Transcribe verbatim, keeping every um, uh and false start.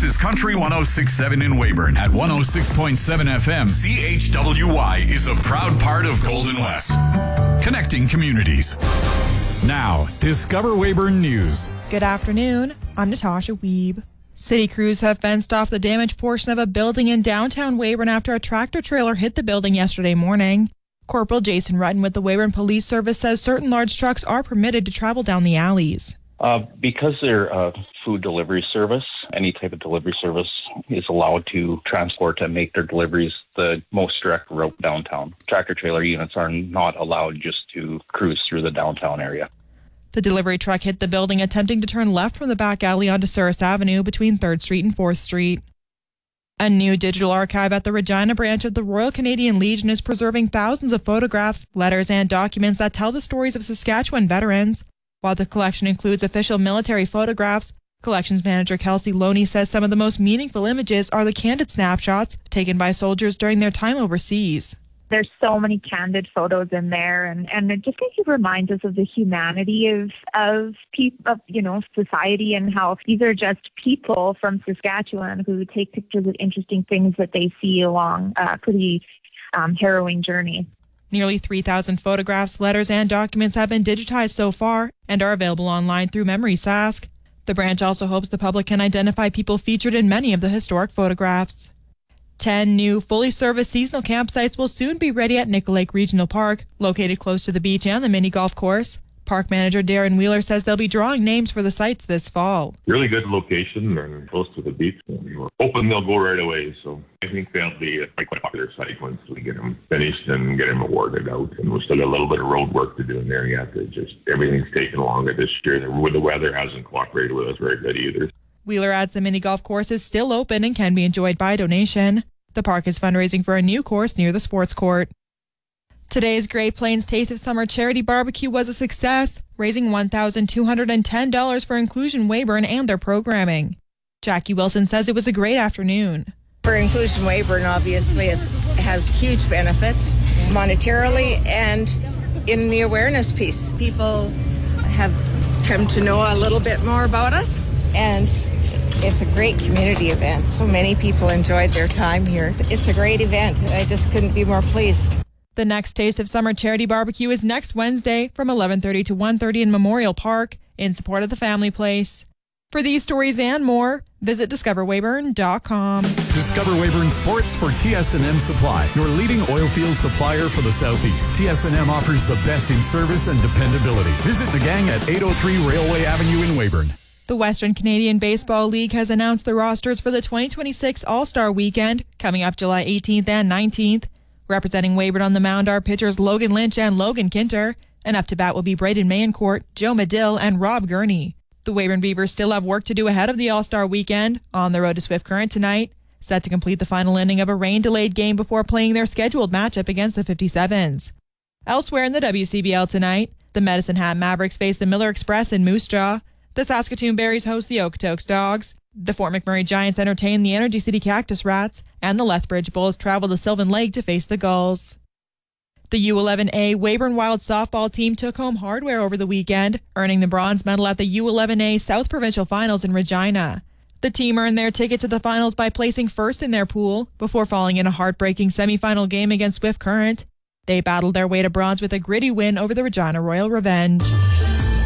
This is Country one oh six point seven in Weyburn. At one oh six point seven F M, C H W Y is a proud part of Golden West. Connecting communities. Now, Discover Weyburn News. Good afternoon. I'm Natasha Wiebe. City crews have fenced off the damaged portion of a building in downtown Weyburn after a tractor trailer hit the building yesterday morning. Corporal Jason Rutten with the Weyburn Police Service says certain large trucks are permitted to travel down the alleys. Uh, because they're a food delivery service, any type of delivery service is allowed to transport and make their deliveries the most direct route downtown. Tractor trailer units are not allowed just to cruise through the downtown area. The delivery truck hit the building attempting to turn left from the back alley onto Souris Avenue between third Street and fourth Street. A new digital archive at the Regina branch of the Royal Canadian Legion is preserving thousands of photographs, letters, and documents that tell the stories of Saskatchewan veterans. While the collection includes official military photographs, collections manager Kelsey Loney says some of the most meaningful images are the candid snapshots taken by soldiers during their time overseas. There's so many candid photos in there, and, and it just kind of reminds us of the humanity of of, pe- of you know society, and how these are just people from Saskatchewan who take pictures of interesting things that they see along a pretty um, harrowing journey. Nearly three thousand photographs, letters, and documents have been digitized so far and are available online through Memory Sask. The branch also hopes the public can identify people featured in many of the historic photographs. Ten new fully serviced seasonal campsites will soon be ready at Nickel Lake Regional Park, located close to the beach and the mini golf course. Park manager Darren Wheeler says they'll be drawing names for the sites this fall. Really good location and close to the beach. We're hoping they'll go right away. So I think they'll be a quite popular site once we get them finished and get them awarded out. And we've still got a little bit of road work to do in there yet. It just everything's taken longer this year. The weather hasn't cooperated with us very good either. Wheeler adds the mini golf course is still open and can be enjoyed by donation. The park is fundraising for a new course near the sports court. Today's Great Plains Taste of Summer charity barbecue was a success, raising one thousand two hundred ten dollars for Inclusion Weyburn and their programming. Jackie Wilson says it was a great afternoon. For Inclusion Weyburn, obviously, it has huge benefits monetarily and in the awareness piece. People have come to know a little bit more about us, and it's a great community event. So many people enjoyed their time here. It's a great event. I just couldn't be more pleased. The next Taste of Summer charity barbecue is next Wednesday from eleven thirty to one thirty in Memorial Park in support of the Family Place. For these stories and more, visit discover weyburn dot com. Discover Weyburn Sports for T S and M Supply, your leading oilfield supplier for the Southeast. T S and M offers the best in service and dependability. Visit the gang at eight oh three Railway Avenue in Weyburn. The Western Canadian Baseball League has announced the rosters for the twenty twenty-six All-Star Weekend, coming up July eighteenth and nineteenth. Representing Weyburn on the mound are pitchers Logan Lynch and Logan Kinter, and up to bat will be Braden Mayencourt, Joe Medill, and Rob Gurney. The Weyburn Beavers still have work to do ahead of the All-Star Weekend, on the road to Swift Current tonight, set to complete the final inning of a rain-delayed game before playing their scheduled matchup against the fifty-sevens. Elsewhere in the W C B L tonight, the Medicine Hat Mavericks face the Miller Express in Moose Jaw. The Saskatoon Berries host the Okotoks Dogs. The Fort McMurray Giants entertain the Energy City Cactus Rats, and the Lethbridge Bulls travel to Sylvan Lake to face the Gulls. The U eleven A Weyburn Wild softball team took home hardware over the weekend, earning the bronze medal at the U eleven A South Provincial Finals in Regina. The team earned their ticket to the finals by placing first in their pool, before falling in a heartbreaking semifinal game against Swift Current. They battled their way to bronze with a gritty win over the Regina Royal Revenge.